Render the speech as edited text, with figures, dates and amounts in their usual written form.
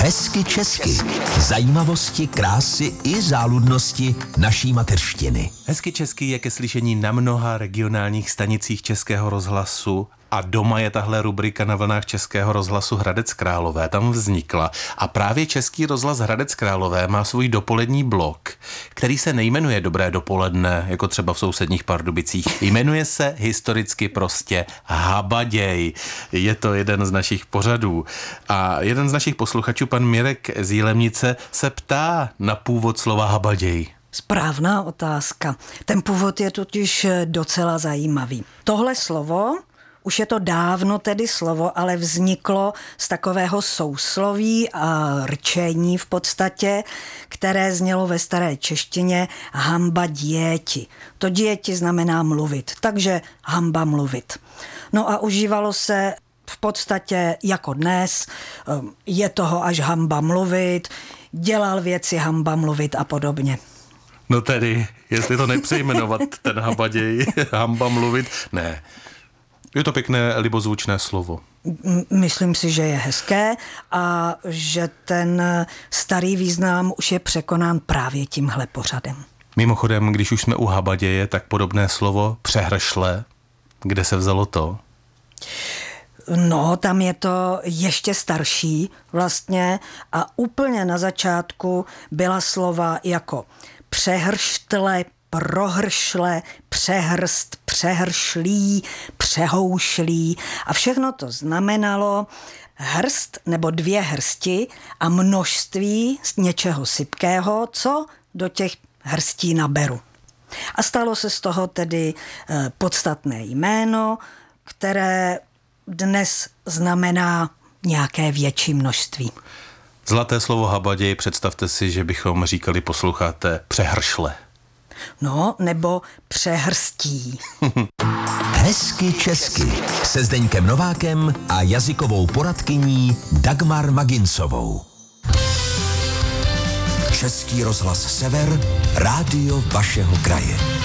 Hezky česky. Zajímavosti, krásy i záludnosti naší mateřštiny. Hezky česky je ke slyšení na mnoha regionálních stanicích Českého rozhlasu a doma je tahle rubrika na vlnách Českého rozhlasu Hradec Králové. Tam vznikla a právě Český rozhlas Hradec Králové má svůj dopolední blok, který se nejmenuje Dobré dopoledne, jako třeba v sousedních Pardubicích. Jmenuje se historicky prostě Habaděj. Je to jeden z našich pořadů. A jeden z našich posluchačů, pan Mirek z Jilemnice, se ptá na původ slova Habaděj. Správná otázka. Ten původ je totiž docela zajímavý. Tohle slovo, už je to dávno tedy slovo, ale vzniklo z takového sousloví a rčení v podstatě, které znělo ve staré češtině hamba děti. To děti znamená mluvit, takže hamba mluvit. No a užívalo se v podstatě jako dnes, je toho až hamba mluvit, dělal věci hamba mluvit a podobně. No tedy, jestli to nepřejmenovat, ten Habaděj, hamba mluvit, ne. Je to pěkné, libozvučné slovo. Myslím si, že je hezké a že ten starý význam už je překonán právě tímhle pořadem. Mimochodem, když už jsme u Habaděje, tak podobné slovo přehršle. Kde se vzalo to? No, tam je to ještě starší vlastně a úplně na začátku byla slova jako přehrštle, prohršle, přehrst, přehršlí, přehoušlí a všechno to znamenalo hrst nebo dvě hrsti a množství z něčeho sypkého, co do těch hrstí naberu. A stalo se z toho tedy podstatné jméno, které dnes znamená nějaké větší množství. Zlaté slovo Habaděj, představte si, že bychom říkali, posloucháte, přehršle. No, nebo přehrstí. Hezky česky se Zdeňkem Novákem a jazykovou poradkyní Dagmar Maginsovou. Český rozhlas Sever, rádio vašeho kraje.